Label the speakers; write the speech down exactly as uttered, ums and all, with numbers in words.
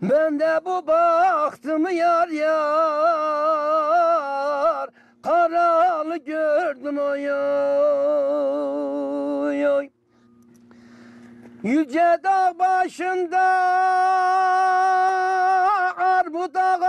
Speaker 1: Ben de bu baktımı yar yar karalı gördüm oy oy oy. Yüce dağ başında armut